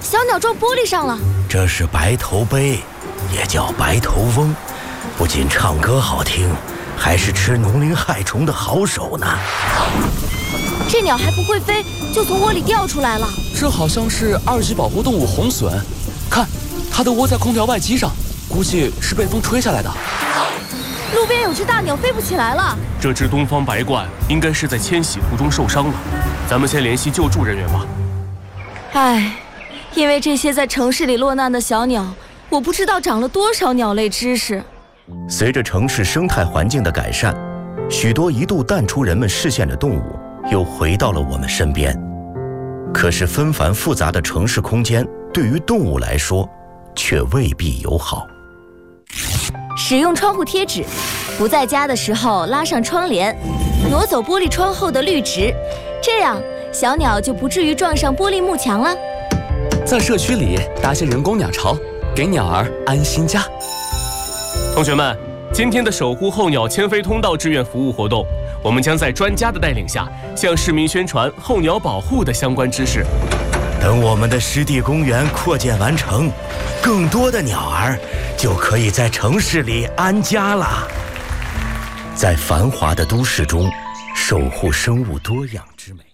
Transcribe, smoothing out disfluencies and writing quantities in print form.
小鸟撞玻璃上了。 这是白头鹎，也叫白头翁，不仅唱歌好听，还是吃农林害虫的好手呢。 这鸟还不会飞，就从窝里掉出来了。 这好像是2级保护动物红隼，看，它都窝在空调外机上，估计是被风吹下来的。 路边有只大鸟飞不起来了。 这只东方白鹳应该是在迁徙途中受伤了，咱们先联系救助人员吧。 唉，因为这些在城市里落难的小鸟，我不知道长了多少鸟类知识。 随着城市生态环境的改善，许多一度淡出人们视线的动物又回到了我们身边。可是纷繁复杂的城市空间对于动物来说却未必友好。 使用窗户贴纸，不在家的时候拉上窗帘，挪走玻璃窗后的绿植，这样小鸟就不至于撞上玻璃幕墙了。 在社区里搭些人工鸟巢，给鸟儿安心家。 同学们，今天的守护候鸟迁飞通道志愿服务活动，我们将在专家的带领下，向市民宣传候鸟保护的相关知识。 等我们的湿地公园扩建完成，更多的鸟儿就可以在城市里安家了。在繁华的都市中，守护生物多样之美。